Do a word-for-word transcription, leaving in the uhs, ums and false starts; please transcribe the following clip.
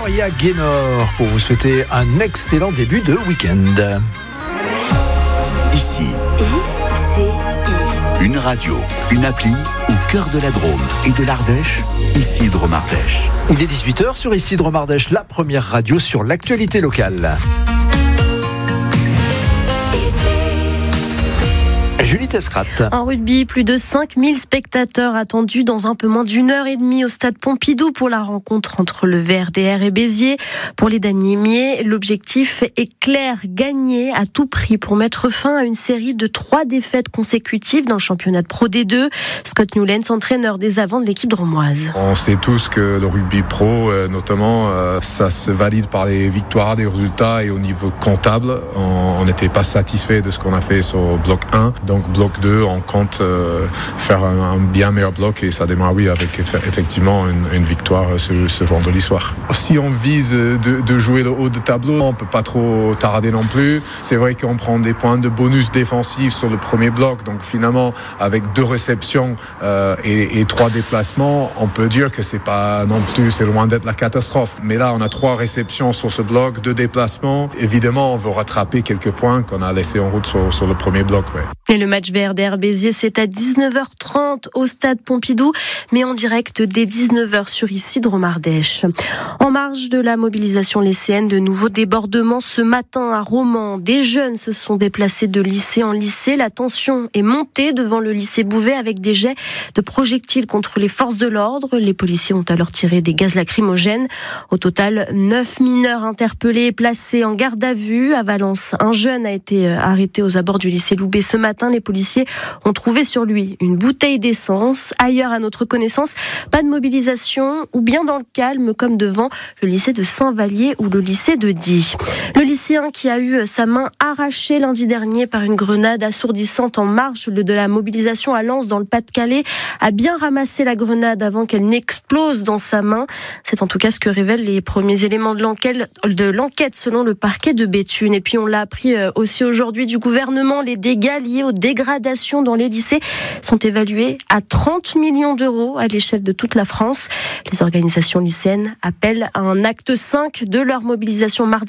Gloria Gaynor pour vous souhaiter un excellent début de week-end. Ici, I C I. une radio, une appli au cœur de la Drôme et de l'Ardèche. Ici Drôme Ardèche. Il est dix-huit heures sur Ici Drôme Ardèche, la première radio sur l'actualité locale. Julie Tescrat. En rugby, plus de cinq mille spectateurs attendus dans un peu moins d'une heure et demie au stade Pompidou pour la rencontre entre le V R D R et Béziers. Pour les damiers, l'objectif est clair, gagner à tout prix pour mettre fin à une série de trois défaites consécutives dans le championnat de Pro D deux. Scott Newlands, entraîneur des avants de l'équipe dromoise. On sait tous que le rugby pro, notamment, ça se valide par les victoires, des résultats, et au niveau comptable, on n'était pas satisfait de ce qu'on a fait sur bloc un. Donc bloc deux, on compte euh, faire un, un bien meilleur bloc, et ça démarre oui avec effectivement une, une victoire ce, ce vendredi soir. Si on vise de, de jouer le haut de tableau, on peut pas trop tarder non plus. C'est vrai qu'on prend des points de bonus défensifs sur le premier bloc, donc finalement avec deux réceptions euh, et, et trois déplacements, on peut dire que c'est pas non plus, c'est loin d'être la catastrophe. Mais là, on a trois réceptions sur ce bloc, deux déplacements. Évidemment, on veut rattraper quelques points qu'on a laissés en route sur, sur le premier bloc. Ouais. Et le match V R D R Béziers, c'est à dix-neuf heures trente au stade Pompidou, mais en direct dès dix-neuf heures sur Ici Drôme Ardèche. En marge de la mobilisation lycéenne, de nouveaux débordements ce matin à Romans. Des jeunes se sont déplacés de lycée en lycée. La tension est montée devant le lycée Bouvet avec des jets de projectiles contre les forces de l'ordre. Les policiers ont alors tiré des gaz lacrymogènes. Au total, neuf mineurs interpellés et placés en garde à vue. À Valence, un jeune a été arrêté aux abords du lycée Loubet ce matin. Les policiers ont trouvé sur lui une bouteille d'essence. Ailleurs, à notre connaissance, pas de mobilisation, ou bien dans le calme, comme devant le lycée de Saint-Vallier ou le lycée de Die. Le lycéen qui a eu sa main arrachée lundi dernier par une grenade assourdissante en marge de la mobilisation à Lens dans le Pas-de-Calais a bien ramassé la grenade avant qu'elle n'explose dans sa main. C'est en tout cas ce que révèlent les premiers éléments de l'enquête, de l'enquête selon le parquet de Béthune. Et puis on l'a appris aussi aujourd'hui du gouvernement, les dégâts liés aux dégradations dans les lycées sont évalués à trente millions d'euros à l'échelle de toute la France. Les organisations lycéennes appellent à un acte cinq de leur mobilisation mardi